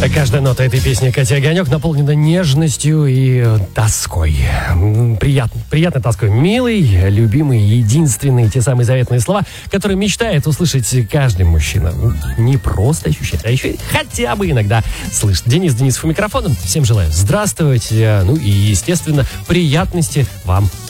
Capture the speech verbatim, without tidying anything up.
Каждая нота этой песни «Катя Огонек» наполнена нежностью и тоской. Приятно, приятной тоской. Милый, любимый, единственный, те самые заветные слова, которые мечтает услышать каждый мужчина. Не просто ощущать, а еще и хотя бы иногда слышать. Денис Денисов у микрофона. Всем желаю здравствовать. Ну и, естественно, приятности вам